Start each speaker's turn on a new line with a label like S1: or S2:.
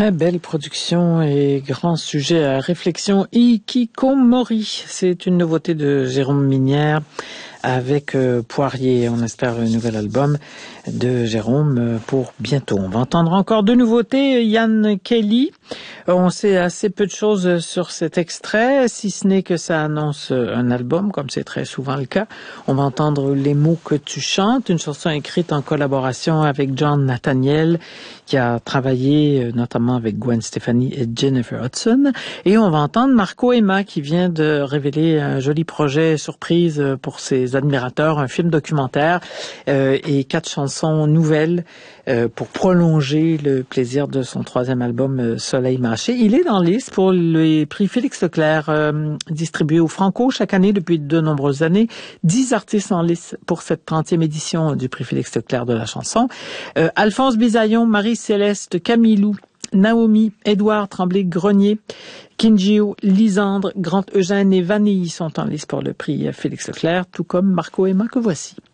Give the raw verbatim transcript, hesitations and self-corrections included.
S1: Très belle production et grand sujet à réflexion. Hikikomori, c'est une nouveauté de Jérôme Minière avec euh, Poirier. On espère un nouvel album de Jérôme euh, pour bientôt. On va entendre encore deux nouveautés. Ian Kelly, on sait assez peu de choses sur cet extrait, si ce n'est que ça annonce un album, comme c'est très souvent le cas. On va entendre Les mots que tu chantes, une chanson écrite en collaboration avec John Nathaniel, qui a travaillé notamment avec Gwen Stefani et Jennifer Hudson. Et on va entendre Marco Emma, qui vient de révéler un joli projet surprise pour ses admirateurs, un film documentaire euh, et quatre chansons nouvelles euh, pour prolonger le plaisir de son troisième album euh, Soleil Mâché. Il est dans la liste pour les prix Félix Leclerc euh, distribués au Franco chaque année depuis de nombreuses années. Dix artistes en liste pour cette trentième édition du prix Félix Leclerc de la chanson. Euh, Alphonse Bisaillon, Marie-Céleste, Camilou, Naomi, Édouard Tremblay-Grenier, Kinjio, Lisandre, Grant Eugène et Vanille sont en liste pour le prix Félix Leclerc, tout comme Marco Emma que voici.